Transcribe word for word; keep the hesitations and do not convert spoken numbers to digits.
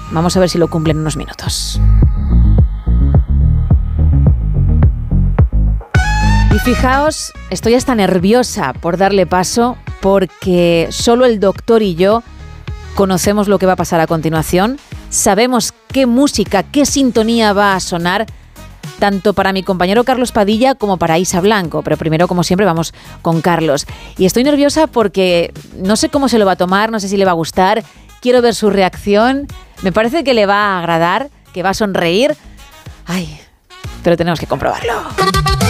Vamos a ver si lo cumple en unos minutos. Y fijaos, estoy hasta nerviosa por darle paso porque solo el doctor y yo conocemos lo que va a pasar a continuación. Sabemos qué música, qué sintonía va a sonar tanto para mi compañero Carlos Padilla como para Isa Blanco. Pero primero, como siempre, vamos con Carlos. Y estoy nerviosa porque no sé cómo se lo va a tomar, no sé si le va a gustar. Quiero ver su reacción. Me parece que le va a agradar, que va a sonreír. Ay, pero tenemos que comprobarlo.